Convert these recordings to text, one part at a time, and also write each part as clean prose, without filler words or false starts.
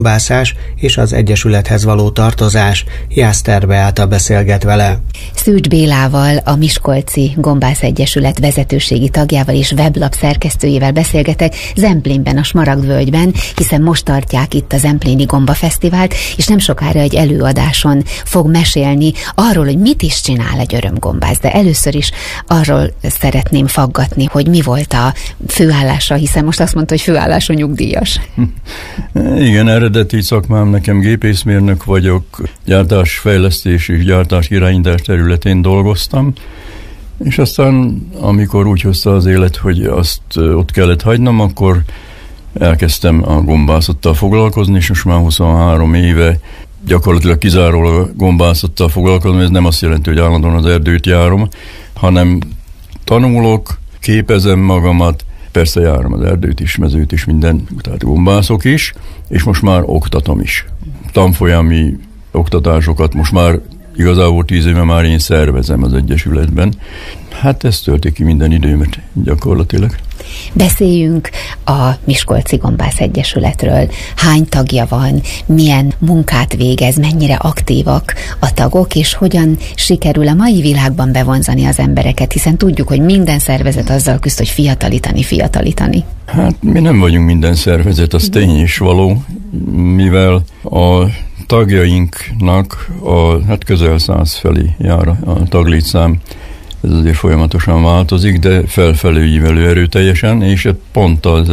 gombászás és az egyesülethez való tartozás. Jászter Beáta beszélget vele. Szűcs Bélával, a Miskolci Gombász Egyesület vezetőségi tagjával és weblap szerkesztőjével beszélgetek Zemplénben, a Smaragdvölgyben, hiszen most tartják itt a Zempléni Gomba Fesztivált, és nem sokára egy előadáson fog mesélni arról, hogy mit is csinál egy örömgombász. De először is arról szeretném faggatni, hogy mi volt a főállása, hiszen most azt mondta, hogy főállású nyugdíjas. Igen, eredeti szakmám, nekem gépészmérnök vagyok, gyártásfejlesztés és gyártás irányítás területén dolgoztam, és aztán, amikor úgy hozta az élet, hogy azt ott kellett hagynom, akkor elkezdtem a gombászattal foglalkozni, és most már 23 éve gyakorlatilag kizárólag a gombászattal foglalkozom. Ez nem azt jelenti, hogy állandóan az erdőt járom, hanem tanulok, képezem magamat, persze járom az erdőt is, mezőt is, minden, tehát gombászok is, és most már oktatom is. Tanfolyami oktatásokat most már igazából 10 éve már én szervezem az Egyesületben. Hát ez tölti ki minden időmet gyakorlatilag. Beszéljünk a Miskolci Gombász Egyesületről. Hány tagja van, milyen munkát végez, mennyire aktívak a tagok, és hogyan sikerül a mai világban bevonzani az embereket, hiszen tudjuk, hogy minden szervezet azzal küzd, hogy fiatalítani. Hát mi nem vagyunk minden szervezet, az tény is való, mivel a tagjainknak hát közel 100 felé jár a taglétszám. Ez azért folyamatosan változik, de felfelé ívelő erőteljesen, és pont az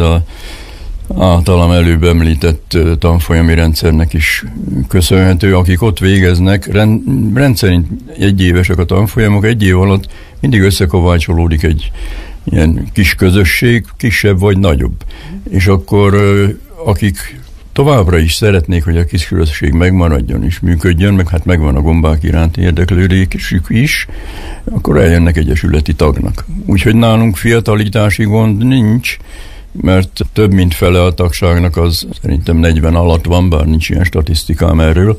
általam előbb említett tanfolyami rendszernek is köszönhető, akik ott végeznek, rendszerint egyévesek a tanfolyamok, egy év alatt mindig összekovácsolódik egy ilyen kis közösség, kisebb vagy nagyobb. És akkor akik továbbra is szeretnék, hogy a kis közösség megmaradjon és működjön, meg hát megvan a gombák iránti érdeklődésük is, akkor eljönnek egyesületi tagnak. Úgyhogy nálunk fiatalítási gond nincs, mert több mint fele a tagságnak az szerintem 40 alatt van, bár nincs ilyen statisztikám erről.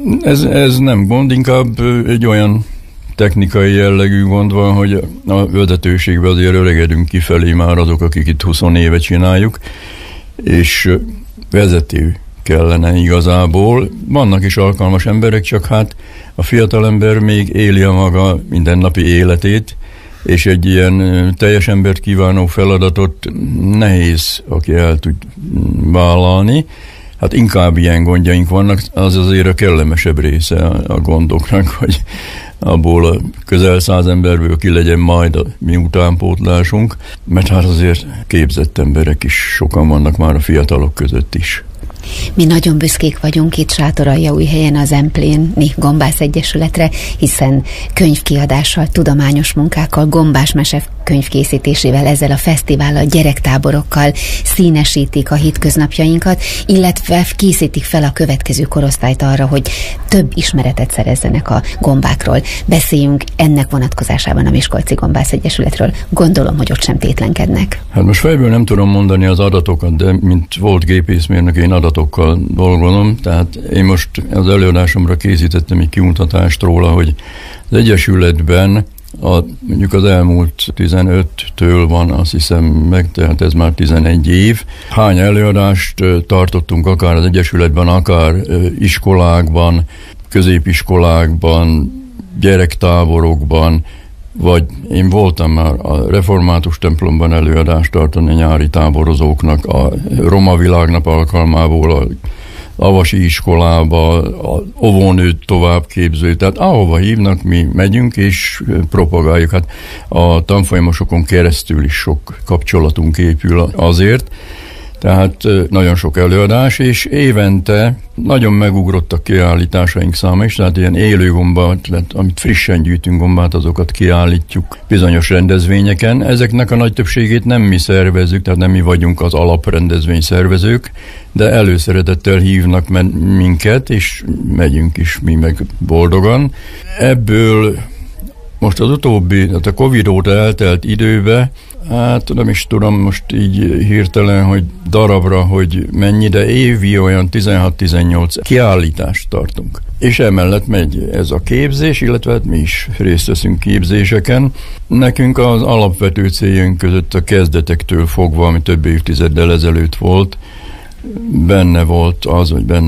Ez nem gond, inkább egy olyan technikai jellegű gond van, hogy a vezetőségben azért öregedünk kifelé már azok, akik itt 20 éve csináljuk, és vezető kellene igazából. Vannak is alkalmas emberek, csak hát a fiatalember még éli a maga mindennapi életét, és egy ilyen teljes embert kívánó feladatot nehéz, aki el tud vállalni. Hát inkább ilyen gondjaink vannak, az azért a kellemesebb része a gondoknak, hogy abból a közel 100 emberből ki legyen majd a mi utánpótlásunk, mert hát azért képzett emberek is sokan vannak már a fiatalok között is. Mi nagyon büszkék vagyunk itt Sátoraljaújhelyen a Zempléni Gombász Egyesületre, hiszen könyvkiadással, tudományos munkákkal, gombásmese könyvkészítésével, ezzel a fesztivállal, gyerektáborokkal színesítik a hétköznapjainkat, illetve készítik fel a következő korosztályt arra, hogy több ismeretet szerezzenek a gombákról. Beszéljünk ennek vonatkozásában a Miskolci Gombász Egyesületről. Gondolom, hogy ott sem tétlenkednek. Hát most fejből nem tudom mondani az adatokat, de mint volt gépészmérnök, én adatokkal dolgozom, tehát én most az előadásomra készítettem egy kimutatást róla, hogy az Egyesületben mondjuk az elmúlt 15-től van, azt hiszem meg, tehát ez már 11 év. Hány előadást tartottunk akár az Egyesületben, akár iskolákban, középiskolákban, gyerektáborokban, vagy én voltam már a református templomban előadást tartani nyári táborozóknak, a Roma Világnap alkalmából a avasi iskolába, a óvónő továbbképző, tehát ahova hívnak, mi megyünk és propagáljuk. Hát a tanfolyamosokon keresztül is sok kapcsolatunk épül azért, tehát nagyon sok előadás, és évente nagyon megugrott a kiállításaink száma is, tehát ilyen élő gombát, amit frissen gyűjtünk gombát, azokat kiállítjuk bizonyos rendezvényeken. Ezeknek a nagy többségét nem mi szervezzük, tehát nem mi vagyunk az alaprendezvény szervezők, de előszeretettel hívnak minket, és megyünk is mi meg boldogan. Ebből most az utóbbi, tehát a Covid óta eltelt időbe, hát nem is tudom most így hirtelen, hogy darabra, hogy mennyi, de évi olyan 16-18 kiállítást tartunk. És emellett megy ez a képzés, illetve hát mi is részt veszünk képzéseken. Nekünk az alapvető céljaink között a kezdetektől fogva, ami több évtizeddel ezelőtt volt, benne volt az, vagy benne